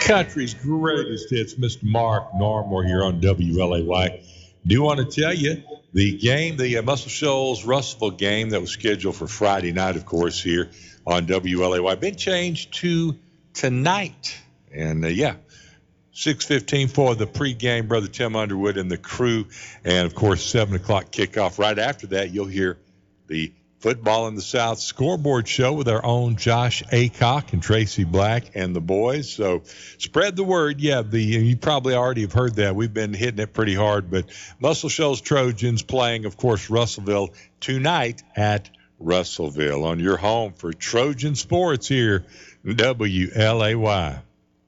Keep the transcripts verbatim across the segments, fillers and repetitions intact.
Country's greatest hits, Mister Mark Normore here on W L A Y. Do want to tell you the game, the uh, Muscle Shoals Russellville game that was scheduled for Friday night, of course, here on W L A Y, been changed to tonight. And uh, yeah, six fifteen for the pregame, Brother Tim Underwood and the crew. And of course, seven o'clock kickoff. Right after that, you'll hear the Football in the South scoreboard show with our own Josh Aycock and Tracy Black and the boys. So spread the word. Yeah, the you probably already have heard that. We've been hitting it pretty hard. But Muscle Shoals Trojans playing, of course, Russellville tonight at Russellville on your home for Trojan Sports here, W L A Y.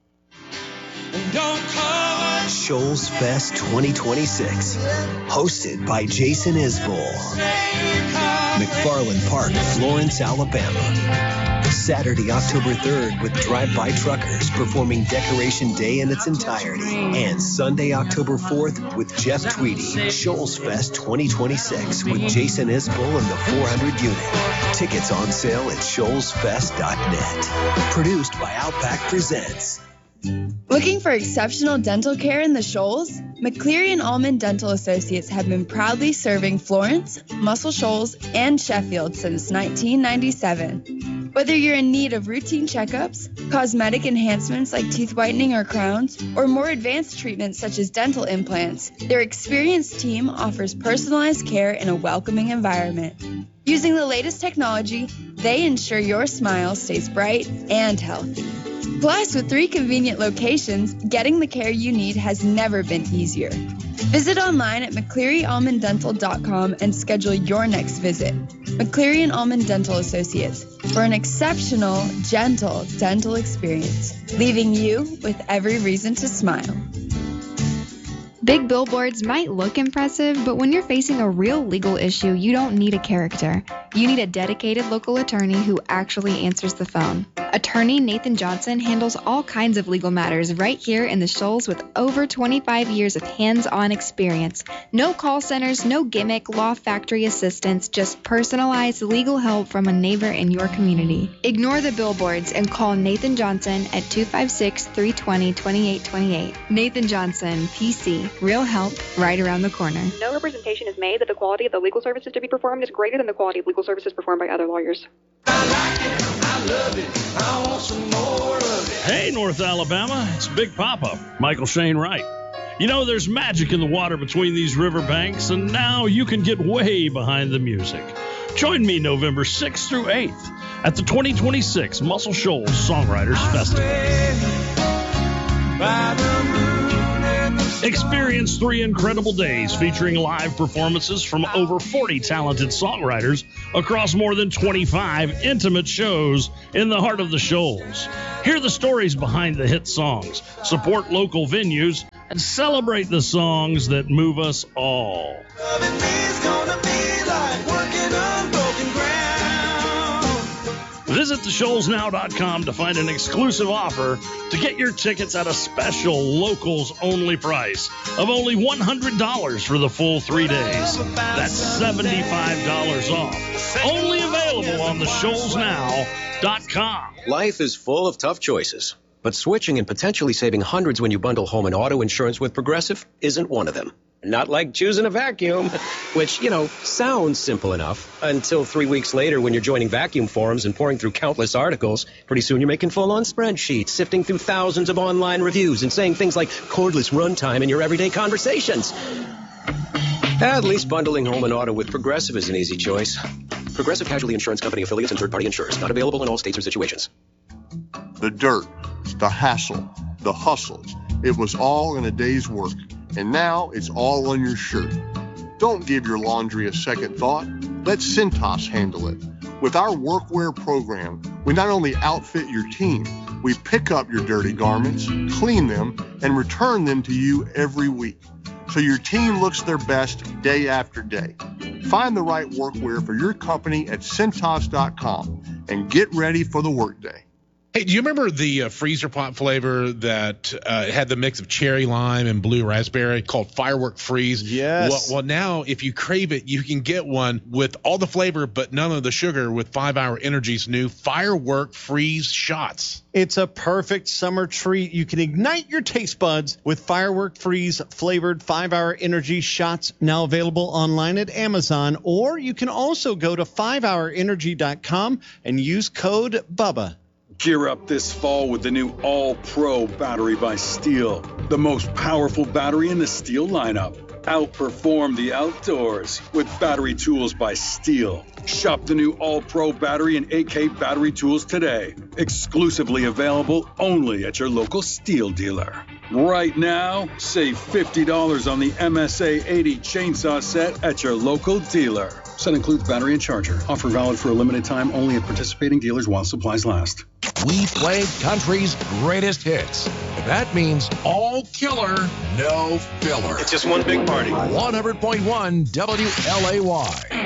Shoals Fest twenty twenty-six, hosted by Jason Isbell. McFarland Park, Florence, Alabama. Saturday, October third, with Drive-By Truckers performing Decoration Day in its entirety. And Sunday, October fourth, with Jeff Tweedy. Shoals Fest twenty twenty-six with Jason Isbell and the four hundred unit. Tickets on sale at shoals fest dot net. Produced by Outback Presents. Looking for exceptional dental care in the Shoals? McCleary and Allman Dental Associates have been proudly serving Florence, Muscle Shoals, and Sheffield since nineteen ninety-seven. Whether you're in need of routine checkups, cosmetic enhancements like teeth whitening or crowns, or more advanced treatments such as dental implants, their experienced team offers personalized care in a welcoming environment. Using the latest technology, they ensure your smile stays bright and healthy. Plus, with three convenient locations, getting the care you need has never been easier. Visit online at mccleary allman dental dot com and schedule your next visit. McCleary and Allman Dental Associates, for an exceptional, gentle dental experience, leaving you with every reason to smile. Big billboards might look impressive, but when you're facing a real legal issue, you don't need a character. You need a dedicated local attorney who actually answers the phone. Attorney Nathan Johnson handles all kinds of legal matters right here in the Shoals with over twenty-five years of hands-on experience. No call centers, no gimmick, law factory assistance, just personalized legal help from a neighbor in your community. Ignore the billboards and call Nathan Johnson at two five six, three two zero, two eight two eight. Nathan Johnson, P C. Real help right around the corner. No representation is made that the quality of the legal services to be performed is greater than the quality of legal services performed by other lawyers. I like it, I love it, I want some more of it. Hey, North Alabama, it's Big Papa, Michael Shane Wright. You know, there's magic in the water between these riverbanks, and now you can get way behind the music. Join me November sixth through eighth at the twenty twenty-six Muscle Shoals Songwriters Festival. By the moon and the Experience three incredible days featuring live performances from over forty talented songwriters across more than twenty-five intimate shows in the heart of the Shoals. Hear the stories behind the hit songs, support local venues, and celebrate the songs that move us all. loving me's gonna be like working unbroken ground. Visit the shoals now dot com to find an exclusive offer to get your tickets at a special locals-only price of only one hundred dollars for the full three days. That's seventy-five dollars off. Only available on the shoals now dot com. Life is full of tough choices, but switching and potentially saving hundreds when you bundle home and auto insurance with Progressive isn't one of them. Not like choosing a vacuum, which, you know, sounds simple enough until three weeks later when you're joining vacuum forums and pouring through countless articles. Pretty soon you're making full-on spreadsheets, sifting through thousands of online reviews and saying things like cordless runtime in your everyday conversations. At least bundling home and auto with Progressive is an easy choice. Progressive Casualty Insurance Company affiliates and third-party insurers. Not available in all states or situations. The dirt, the hassle, the hustles. It was all in a day's work. And now it's all on your shirt. Don't give your laundry a second thought. Let Cintas handle it. With our workwear program, we not only outfit your team, we pick up your dirty garments, clean them, and return them to you every week. So your team looks their best day after day. Find the right workwear for your company at Cintas dot com and get ready for the workday. Hey, do you remember the uh, freezer pop flavor that uh, had the mix of cherry lime and blue raspberry called Firework Freeze? Yes. Well, well, now if you crave it, you can get one with all the flavor but none of the sugar with five hour Energy's new Firework Freeze shots. It's a perfect summer treat. You can ignite your taste buds with Firework Freeze flavored five hour Energy shots, now available online at Amazon, or you can also go to five hour energy dot com and use code BUBBA. Gear up this fall with the new All-Pro battery by Steel, the most powerful battery in the Steel lineup. Outperform the outdoors with battery tools by Steel. Shop the new All-Pro battery and A K battery tools today. Exclusively available only at your local Steel dealer. Right now, save fifty dollars on the M S A eighty chainsaw set at your local dealer. Set includes battery and charger. Offer valid for a limited time only at participating dealers while supplies last. We played country's greatest hits. That means all killer, no filler. It's just one big party. one hundred point one W L A Y.